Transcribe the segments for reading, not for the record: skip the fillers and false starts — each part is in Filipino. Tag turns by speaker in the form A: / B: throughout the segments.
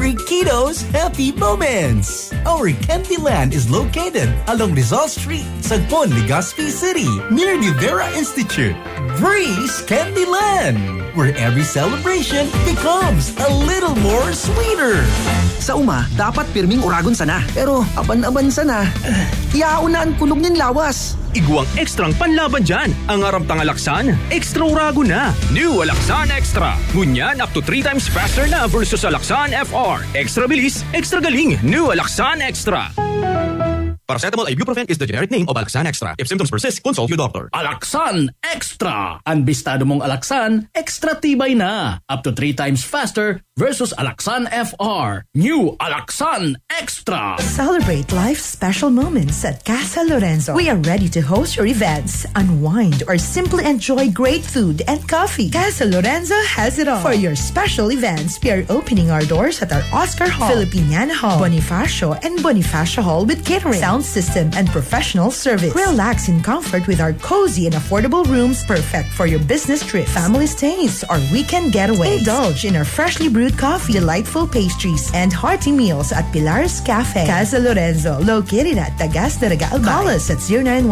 A: every kiddo's happy moments. Our Candyland is located along Rizal Street, Sagpon, Legazpi City, near Rivera Institute. Breeze Candyland, where every celebration becomes a little more sweeter.
B: Sa uma, dapat pirming uragon sana. Pero aban-aban sana. Iyaunaan kulog ng lawas.
C: Iguang ekstrang panlaban dyan. Ang aramtang Alaksan, extra urago na. New Alaksan Extra. Ngunyan up to 3 times faster na versus Alaksan FR. Extra bilis, extra galing. New Alaksan Extra. Paracetamol ibuprofen is the generic name of Alaksan Extra. If symptoms persist, consult your doctor.
D: Alaksan Extra! Ang bistado mong Alaksan, extra tibay na. Up to 3 times faster versus Alaksan FR. New Alaksan Extra!
E: Celebrate life's special moments at Casa Lorenzo. We are ready to host your events, unwind, or simply enjoy great food and coffee. Casa Lorenzo has it all. For your special events, we are opening our doors at our Oscar Hall, Filipiniana Hall, Bonifacio, and Bonifacio Hall with catering, sound system, and professional service. Relax in comfort with our cozy and affordable rooms, perfect for your business trips, family stays, or weekend getaways. Indulge in our freshly brewed coffee, delightful pastries, and hearty meals at Pilar's Cafe. Casa Lorenzo, located at Tagas de Regal. Call us at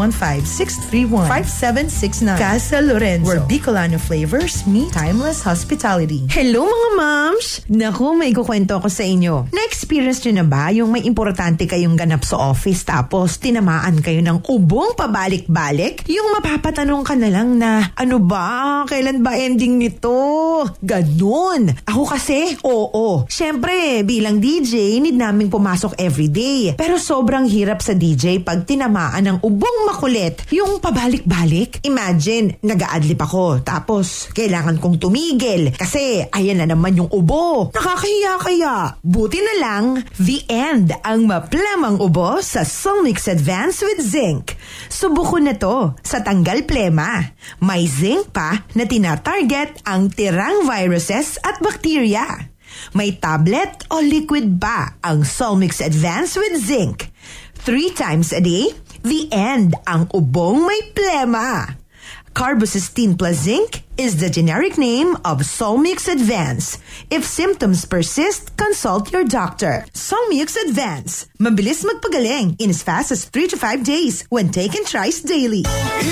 E: 0915-631-5769. Casa Lorenzo, where Bicolano flavors meet timeless hospitality.
F: Hello mga moms! Naku, may kukwento ko sa inyo. Na-experience nyo na ba yung may importante kayong ganap sa office tapos tinamaan kayo ng ubong pabalik-balik? Yung mapapatanong ka na lang na, ano ba? Kailan ba ending nito? Ganun. Ako kasi, oo. Siyempre, bilang DJ, need naming pumasok everyday. Pero sobrang hirap sa DJ pag tinamaan ng ubong makulit. Yung pabalik-balik. Imagine, nag-a-adlip ako. Tapos, kailangan kong tumigil. Kasi, ayan na naman yung ubo. Nakakahiya kaya. Buti na lang, The End ang maplamang ubo sa Solmix Advance with Zinc. Subukan na to sa tanggal plema. May zinc pa na tina-target ang tirang viruses at bakterya. May tablet o liquid ba ang Solmix Advance with Zinc? 3 times a day, The End ang ubong may plema. Carbocysteine plus zinc is the generic name of Solmix Advance. If symptoms persist, consult your doctor. Solmix Advance. Mabilis magpagaling in as fast as 3 to 5 days when taken thrice daily.